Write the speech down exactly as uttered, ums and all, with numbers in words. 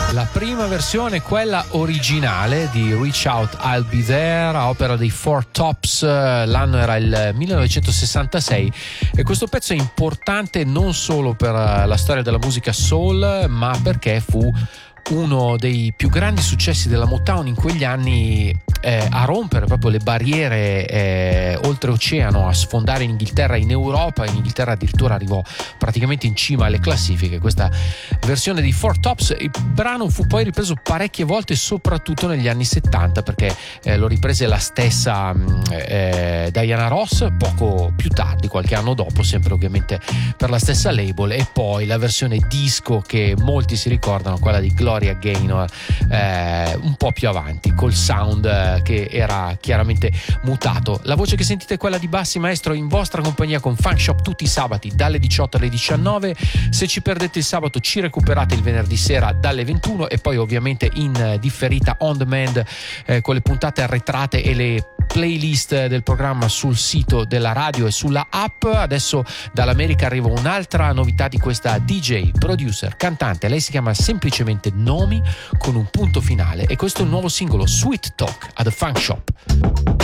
La prima versione, quella originale di Reach Out I'll Be There, a opera dei Four Tops. L'anno era il millenovecentosessantasei e questo pezzo è importante non solo per la storia della musica soul, ma perché fu uno dei più grandi successi della Motown in quegli anni, eh, a rompere proprio le barriere eh, oltreoceano, a sfondare in Inghilterra, in Europa. In Inghilterra addirittura arrivò praticamente in cima alle classifiche questa versione di Four Tops. Il brano fu poi ripreso parecchie volte, soprattutto negli anni settanta, perché eh, lo riprese la stessa eh, Diana Ross poco più tardi, qualche anno dopo, sempre ovviamente per la stessa label. E poi la versione disco che molti si ricordano, quella di Gloria Gaynor, eh, un po' più avanti, col sound eh, che era chiaramente mutato. La voce che sentite è quella di Bassi Maestro, in vostra compagnia con Funk Shop tutti i sabati dalle diciotto alle diciannove. Se ci perdete il sabato ci recuperate il venerdì sera dalle ventuno e poi ovviamente in differita on demand eh, con le puntate arretrate e le playlist del programma sul sito della radio e sulla app. Adesso dall'America arriva un'altra novità di questa D J, producer, cantante. Lei si chiama semplicemente Nomi con un punto finale e questo è il nuovo singolo Sweet Talk a The Funk Shop.